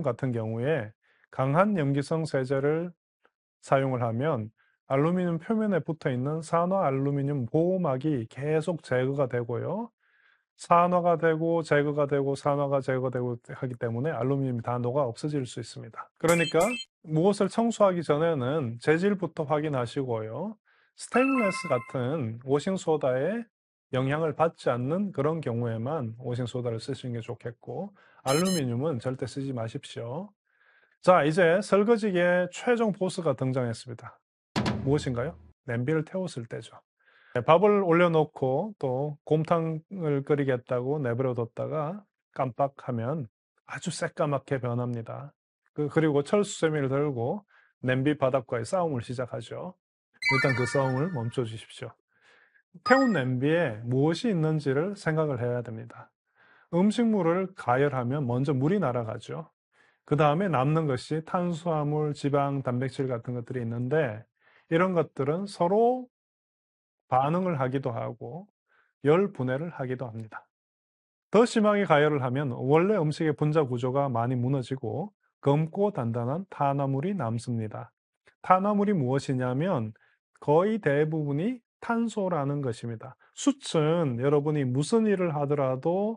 알루미늄 같은 경우에 강한 염기성 세제를 사용을 하면 알루미늄 표면에 붙어 있는 산화 알루미늄 보호막이 계속 제거가 되고요. 산화가 되고 제거가 되고 산화가 제거되고 하기 때문에 알루미늄이 다 녹아 없어질 수 있습니다. 그러니까 무엇을 청소하기 전에는 재질부터 확인하시고요. 스테인리스 같은 워싱소다에 영향을 받지 않는 그런 경우에만 워싱소다를 쓰시는 게 좋겠고, 알루미늄은 절대 쓰지 마십시오. 자, 이제 설거지기의 최종 보스가 등장했습니다. 무엇인가요? 냄비를 태웠을 때죠. 밥을 올려놓고 또 곰탕을 끓이겠다고 내버려 뒀다가 깜빡하면 아주 새까맣게 변합니다. 그리고 철수세미를 들고 냄비 바닥과의 싸움을 시작하죠. 일단 그 싸움을 멈춰 주십시오. 태운 냄비에 무엇이 있는지를 생각을 해야 됩니다. 음식물을 가열하면 먼저 물이 날아가죠. 그 다음에 남는 것이 탄수화물, 지방, 단백질 같은 것들이 있는데, 이런 것들은 서로 반응을 하기도 하고 열 분해를 하기도 합니다. 더 심하게 가열을 하면 원래 음식의 분자 구조가 많이 무너지고 검고 단단한 탄화물이 남습니다. 탄화물이 무엇이냐면 거의 대부분이 탄소라는 것입니다. 숯은 여러분이 무슨 일을 하더라도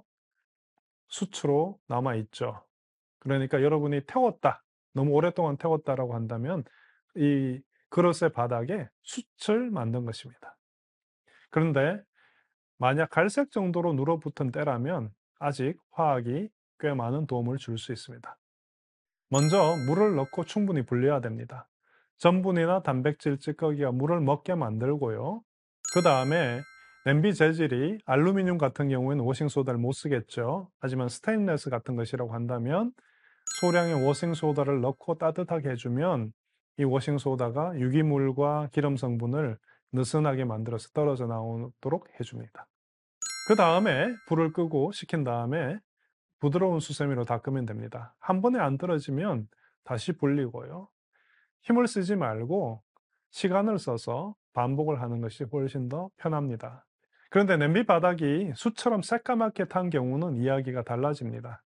숯으로 남아있죠. 그러니까 여러분이 태웠다, 너무 오랫동안 태웠다라고 한다면 이 그릇의 바닥에 숯을 만든 것입니다. 그런데 만약 갈색 정도로 눌어붙은 때라면 아직 화학이 꽤 많은 도움을 줄 수 있습니다. 먼저 물을 넣고 충분히 불려야 됩니다. 전분이나 단백질 찌꺼기가 물을 먹게 만들고요. 그 다음에 냄비 재질이 알루미늄 같은 경우에는 워싱소다를 못 쓰겠죠. 하지만 스테인리스 같은 것이라고 한다면 소량의 워싱소다를 넣고 따뜻하게 해주면 이 워싱소다가 유기물과 기름 성분을 느슨하게 만들어서 떨어져 나오도록 해줍니다. 그 다음에 불을 끄고 식힌 다음에 부드러운 수세미로 닦으면 됩니다. 한 번에 안 떨어지면 다시 불리고요. 힘을 쓰지 말고 시간을 써서 반복을 하는 것이 훨씬 더 편합니다. 그런데 냄비 바닥이 숯처럼 새까맣게 탄 경우는 이야기가 달라집니다.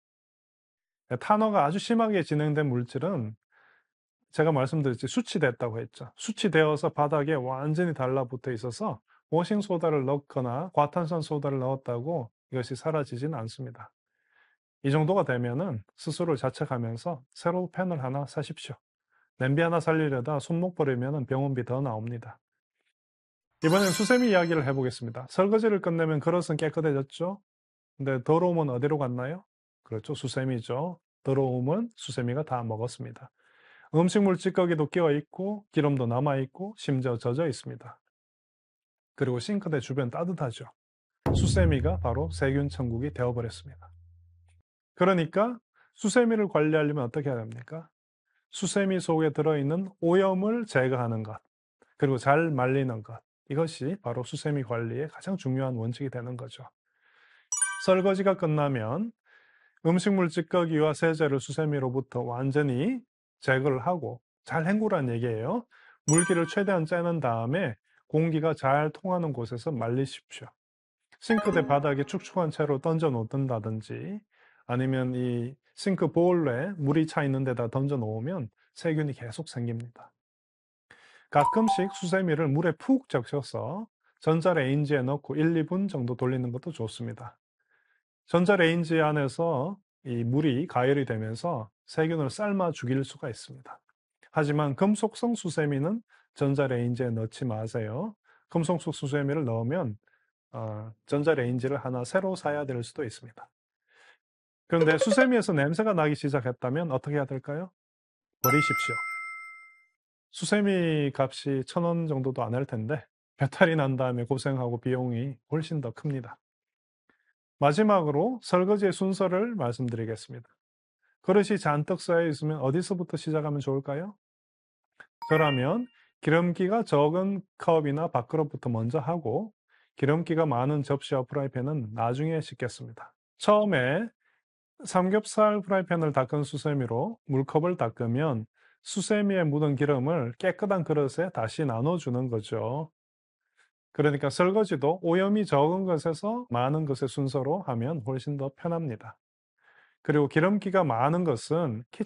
탄화가 아주 심하게 진행된 물질은 제가 말씀드렸지, 수치됐다고 했죠. 수치되어서 바닥에 완전히 달라붙어 있어서 워싱소다를 넣거나 과탄산소다를 넣었다고 이것이 사라지진 않습니다. 이 정도가 되면은 스스로를 자책하면서 새로 펜을 하나 사십시오. 냄비 하나 살리려다 손목 버리면 병원비 더 나옵니다. 이번엔 수세미 이야기를 해보겠습니다. 설거지를 끝내면 그릇은 깨끗해졌죠? 근데 더러움은 어디로 갔나요? 그렇죠. 수세미죠. 더러움은 수세미가 다 먹었습니다. 음식물 찌꺼기도 끼어 있고 기름도 남아 있고 심지어 젖어 있습니다. 그리고 싱크대 주변 따뜻하죠. 수세미가 바로 세균 천국이 되어버렸습니다. 그러니까 수세미를 관리하려면 어떻게 해야 됩니까? 수세미 속에 들어있는 오염을 제거하는 것, 그리고 잘 말리는 것, 이것이 바로 수세미 관리의 가장 중요한 원칙이 되는 거죠. 설거지가 끝나면 음식물 찌꺼기와 세제를 수세미로부터 완전히 제거를 하고, 잘 헹구라는 얘기예요. 물기를 최대한 째는 다음에 공기가 잘 통하는 곳에서 말리십시오. 싱크대 바닥에 축축한 채로 던져 놓든다든지, 아니면 이 싱크 보울에 물이 차 있는 데다 던져 놓으면 세균이 계속 생깁니다. 가끔씩 수세미를 물에 푹 적셔서 전자레인지에 넣고 1, 2분 정도 돌리는 것도 좋습니다. 전자레인지 안에서 이 물이 가열이 되면서 세균을 삶아 죽일 수가 있습니다. 하지만 금속성 수세미는 전자레인지에 넣지 마세요. 금속성 수세미를 넣으면 전자레인지를 하나 새로 사야 될 수도 있습니다. 그런데 수세미에서 냄새가 나기 시작했다면 어떻게 해야 될까요? 버리십시오. 수세미 값이 1,000원 정도도 안 할 텐데 배탈이 난 다음에 고생하고 비용이 훨씬 더 큽니다. 마지막으로 설거지의 순서를 말씀드리겠습니다. 그릇이 잔뜩 쌓여 있으면 어디서부터 시작하면 좋을까요? 저라면 기름기가 적은 컵이나 밥그릇부터 먼저 하고 기름기가 많은 접시와 프라이팬은 나중에 씻겠습니다. 처음에 삼겹살 프라이팬을 닦은 수세미로 물컵을 닦으면 수세미에 묻은 기름을 깨끗한 그릇에 다시 나눠주는 거죠. 그러니까 설거지도 오염이 적은 것에서 많은 것의 순서로 하면 훨씬 더 편합니다. 그리고 기름기가 많은 것은